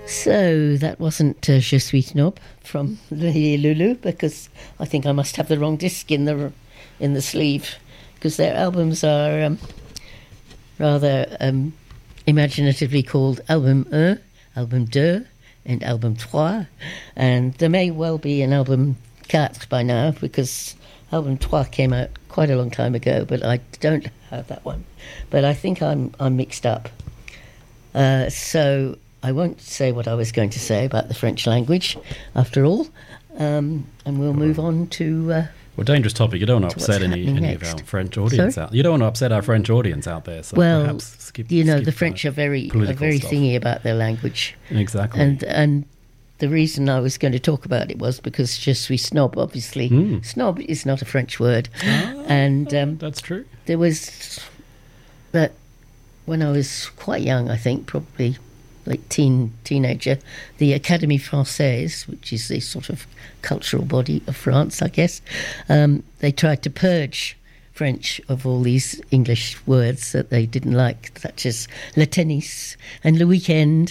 So that wasn't Je suis Snob from Les Loulous, because I think I must have the wrong disc in the sleeve, because their albums are rather imaginatively called Album 1, Album 2 and Album 3, and there may well be an Album 4 by now, because Album 3 came out quite a long time ago, but I don't have that one. But I think I'm mixed up. So I won't say what I was going to say about the French language, after all, and we'll move on to... well, dangerous topic. You don't want to upset any of our French audience out. You don't want to upset our French audience out there. So perhaps skip the French are very thingy about their language. Exactly. And the reason I was going to talk about it was because Je suis Snob, obviously. Snob is not a French word. And that's true. There was that when I was quite young, I think, probably like teenager, the Académie Française, which is the sort of cultural body of France, I guess, they tried to purge French of all these English words that they didn't like, such as le tennis and le weekend.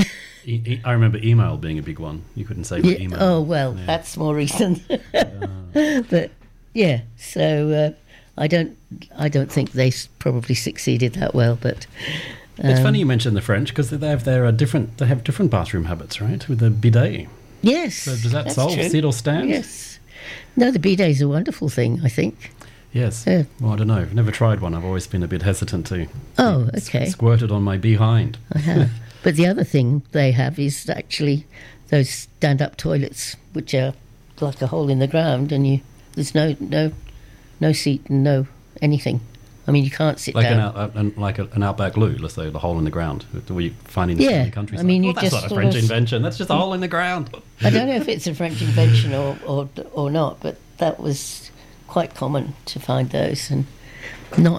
I remember email being a big one. You couldn't say email. Oh, well, that's more recent. But, yeah, so I don't think they probably succeeded that well, but... it's funny you mentioned the French, because they have different bathroom habits, right? With the bidet. Yes. So does that solve sit or stand? Yes. No, the bidet is a wonderful thing, I think. Yes. Well, I don't know. I've never tried one. I've always been a bit hesitant to. Oh, okay. Squirted on my behind. I have. But the other thing they have is actually those stand-up toilets, which are like a hole in the ground, and there's no seat and no anything. I mean, you can't sit down. Like an outback loo, let's say, the hole in the ground. Were you finding this in the countryside? I mean, that's not a French invention. That's just a hole in the ground. I don't know if it's a French invention or not, but that was quite common to find those, and not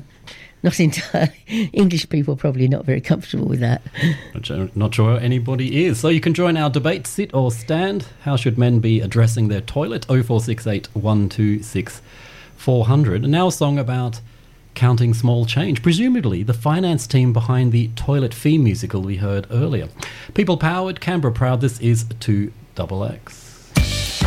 entirely. English people probably not very comfortable with that. Not sure anybody is. So you can join our debate, sit or stand. How should men be addressing their toilet? 0468 126 400. And now a song about counting small change, presumably the finance team behind the Toilet Fee musical we heard earlier. People powered, Canberra proud, this is 2XX.